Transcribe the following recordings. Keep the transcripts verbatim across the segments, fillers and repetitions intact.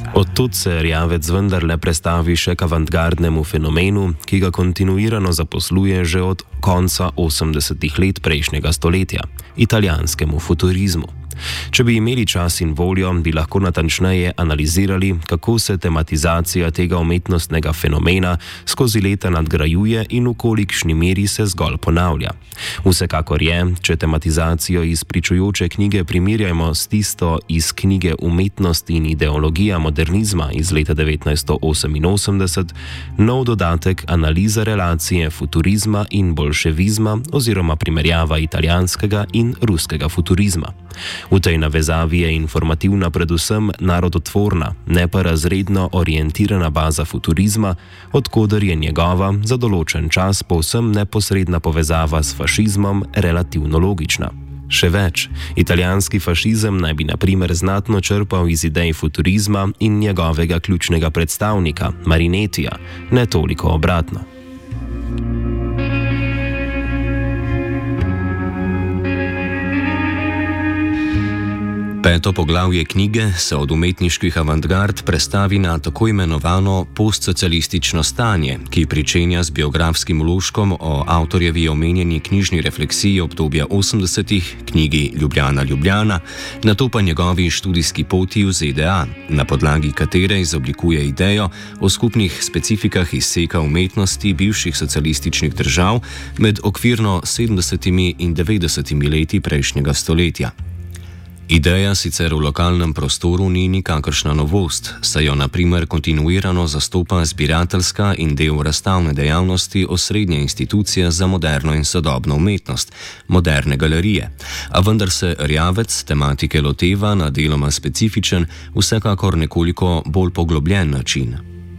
Odtud se Erjavec vendarle prestavi še k avantgardnemu fenomenu, ki ga kontinuirano zaposluje že od konca osemdesetih let prejšnjega stoletja – italijanskemu futurizmu. Če bi imeli čas in voljo, bi lahko natančneje analizirali, kako se tematizacija tega umetnostnega fenomena skozi leta nadgrajuje in v kolikšni meri se zgolj ponavlja. Vsekakor je, če tematizacijo iz pričujoče knjige primerjamo s tisto iz knjige Umetnost in ideologija modernizma iz leta devetnajststo oseminosemdeset, nov dodatek analiza relacije futurizma in bolševizma oziroma primerjava italijanskega in ruskega futurizma. V tej navezavi je informativna predvsem narodotvorna, ne pa razredno orientirana baza futurizma, od koder je njegova za določen čas povsem neposredna povezava s fašizmom relativno logična. Še več, italijanski fašizem naj bi na primer znatno črpal iz idej futurizma in njegovega ključnega predstavnika, Marinetija, ne toliko obratno. Peto poglavje knjige se od umetniških avantgard prestavi na tako imenovano postsocialistično stanje, ki pričenja z biografskim vložkom o avtorjevi omenjeni knjižni refleksiji obdobja osemdesetih, knjigi Ljubljana, Ljubljana, nato pa njegovi študijski poti v Z D A, na podlagi katere izoblikuje idejo o skupnih specifikah izseka umetnosti bivših socialističnih držav med okvirno sedemdesetimi in devetdesetimi leti prejšnjega stoletja. Ideja sicer v lokalnem prostoru ni nikakršna novost, saj jo na primer kontinuirano zastopa zbirateljska in del razstavne dejavnosti osrednja institucija za moderno in sodobno umetnost, Moderne galerije, a vendar se Erjavec tematike loteva na deloma specifičen, vsekakor nekoliko bolj poglobljen način.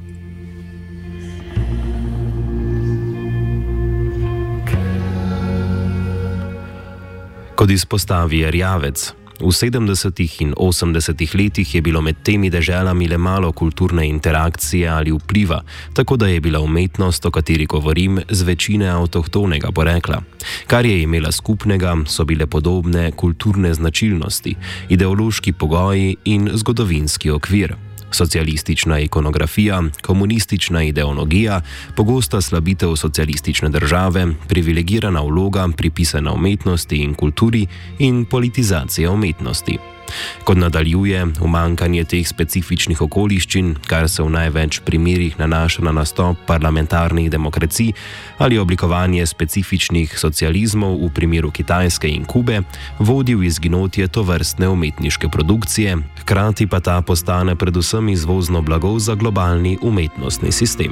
Kot izpostavi Erjavec, v sedemdesetih in osemdesetih letih je bilo med temi deželami le malo kulturne interakcije ali vpliva, tako da je bila umetnost, o kateri govorim, z večine avtohtonega porekla. Kar je imela skupnega, so bile podobne kulturne značilnosti, ideološki pogoji in zgodovinski okvir. Socialistična ikonografija, komunistična ideologija, pogosta slabitev socialistične države, privilegirana vloga pripisana umetnosti in kulturi in politizacija umetnosti. Kot nadaljuje, umanjkanje teh specifičnih okoliščin, kar se v največ primerih nanaša na nastop parlamentarnih demokracij ali oblikovanje specifičnih socializmov v primeru Kitajske in Kube, vodi v izginotje tovrstne umetniške produkcije, hkrati pa ta postane predvsem izvozno blago za globalni umetnostni sistem.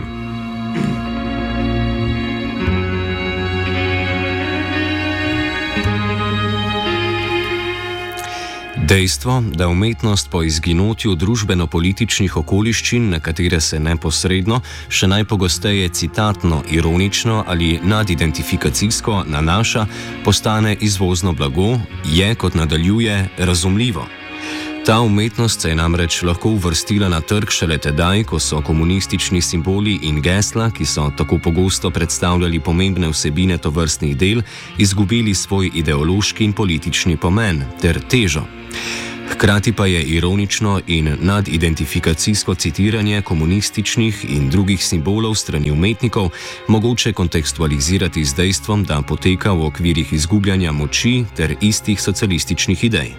Dejstvo, da umetnost po izginotju družbeno-političnih okoliščin, na katere se neposredno, še najpogosteje citatno, ironično ali nadidentifikacijsko nanaša, postane izvozno blago, je, kot nadaljuje, razumljivo. Ta umetnost se je namreč lahko uvrstila na trg šele tedaj, ko so komunistični simboli in gesla, ki so tako pogosto predstavljali pomembne vsebine tovrstnih del, izgubili svoj ideološki in politični pomen ter težo. Hkrati pa je ironično in nadidentifikacijsko citiranje komunističnih in drugih simbolov strani umetnikov mogoče kontekstualizirati z dejstvom, da poteka v okvirih izgubljanja moči ter istih socialističnih idej.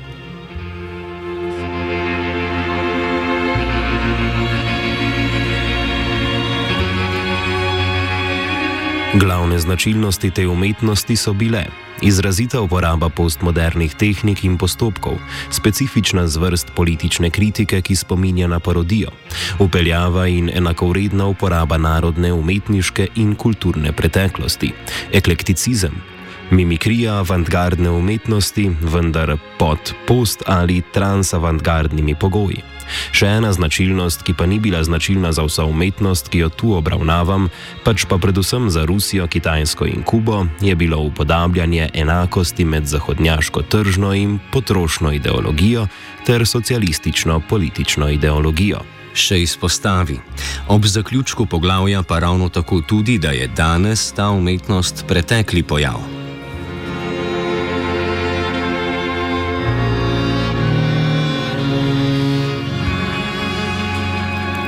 Glavne značilnosti te umetnosti so bile izrazita uporaba postmodernih tehnik in postopkov, specifična zvrst politične kritike, ki spominja na parodijo, vpeljava in enakovredna uporaba narodne, umetniške in kulturne preteklosti, eklekticizem, mimikrija avantgardne umetnosti, vendar pod post- ali transavantgardnimi pogoji. Še ena značilnost, ki pa ni bila značilna za vso umetnost, ki jo tu obravnavam, pač pa predvsem za Rusijo, Kitajsko in Kubo, je bilo upodabljanje enakosti med zahodnjaško tržno in potrošno ideologijo ter socialistično politično ideologijo. Še izpostavi. Ob zaključku poglavja pa ravno tako tudi, da je danes ta umetnost pretekli pojav.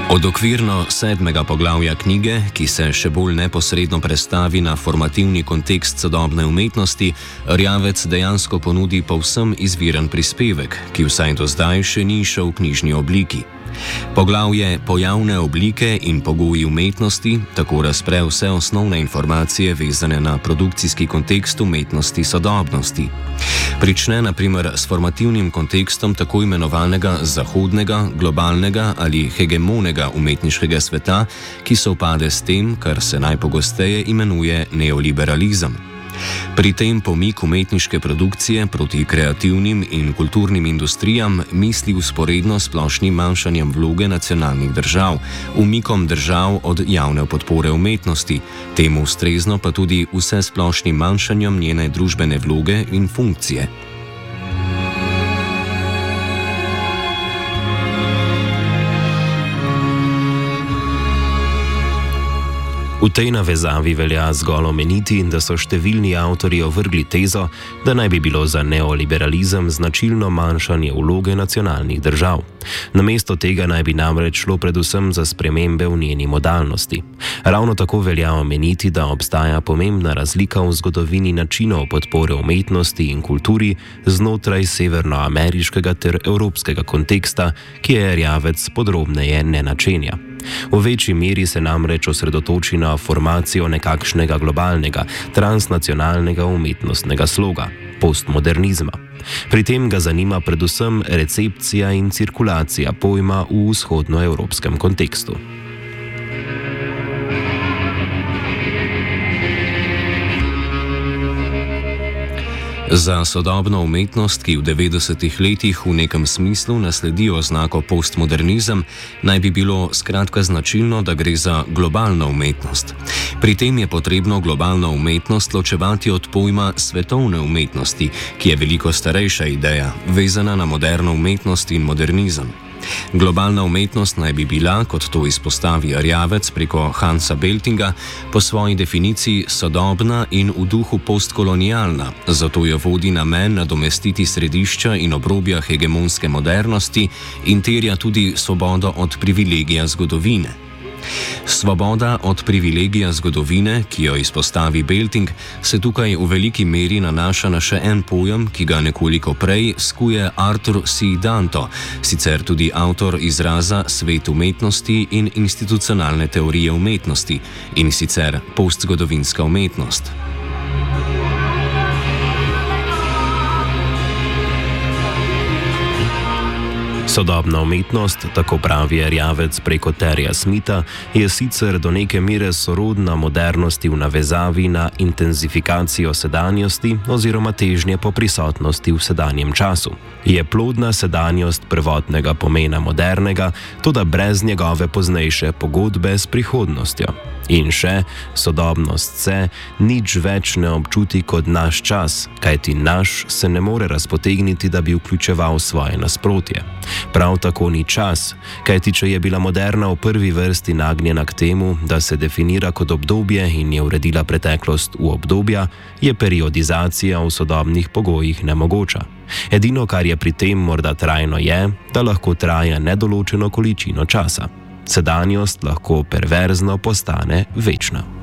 Od okvirno sedmega poglavja knjige, ki se še bolj neposredno prestavi na formativni kontekst sodobne umetnosti, Erjavec dejansko ponudi povsem izviren prispevek, ki vsaj do zdaj še ni šel v knjižni obliki. Poglavje Pojavne oblike in pogoji umetnosti tako razpre vse osnovne informacije vezane na produkcijski kontekst umetnosti sodobnosti. Prične na primer s formativnim kontekstom tako imenovanega zahodnega, globalnega ali hegemonega umetniškega sveta, ki sovpade s tem, kar se najpogosteje imenuje neoliberalizem. Pri tem pomik umetniške produkcije proti kreativnim in kulturnim industrijam misli vzporedno s splošnim manjšanjem vloge nacionalnih držav, umikom držav od javne podpore umetnosti, temu ustrezno pa tudi vse splošnim manjšanjem njene družbene vloge in funkcije. V tej navezavi velja zgolj omeniti, da so številni avtorji ovrgli tezo, da naj bi bilo za neoliberalizem značilno manjšanje vloge nacionalnih držav. Namesto tega naj bi namreč šlo predvsem za spremembe v njeni modalnosti. Ravno tako velja omeniti, da obstaja pomembna razlika v zgodovini načinov podpore umetnosti in kulturi znotraj severnoameriškega ter evropskega konteksta, ki je Erjavec podrobneje ne načenja. V večji meri se namreč osredotoči na formacijo nekakšnega globalnega, transnacionalnega umetnostnega sloga, postmodernizma. Pri tem ga zanima predvsem recepcija in cirkulacija pojma v vzhodnoevropskem kontekstu. Za sodobno umetnost, ki v devetdesetih letih v nekem smislu nasledi oznako postmodernizem, naj bi bilo skratka značilno, da gre za globalno umetnost. Pri tem je potrebno globalno umetnost ločevati od pojma svetovne umetnosti, ki je veliko starejša ideja, vezana na moderno umetnost in modernizem. Globalna umetnost naj bi bila, kot to izpostavi Erjavec preko Hansa Beltinga, po svoji definiciji sodobna in v duhu postkolonialna, zato jo vodi namen nadomestiti središča in obrobja hegemonske modernosti in terja tudi svobodo od privilegija zgodovine. Svoboda od privilegija zgodovine, ki jo izpostavi Belting, se tukaj v veliki meri nanaša na še en pojem, ki ga nekoliko prej skuje Arthur C. Danto, sicer tudi avtor izraza svet umetnosti in institucionalne teorije umetnosti, in sicer postzgodovinska umetnost. Sodobna umetnost, tako pravi Erjavec preko Terja Smitha, je sicer do neke mere sorodna modernosti v navezavi na intenzifikacijo sedanjosti oziroma težnje po prisotnosti v sedanjem času. Je plodna sedanjost prvotnega pomena modernega, toda brez njegove poznejše pogodbe s prihodnostjo. In še, sodobnost se nič več ne občuti kot naš čas, kajti naš se ne more razpotegniti, da bi vključeval svoje nasprotje. Prav tako ni čas, kajti če je bila moderna v prvi vrsti nagnjena k temu, da se definira kot obdobje in je uredila preteklost v obdobja, je periodizacija v sodobnih pogojih nemogoča. Edino, kar je pri tem morda trajno, je, da lahko traja nedoločeno količino časa. Sedanjost lahko perverzno postane večna.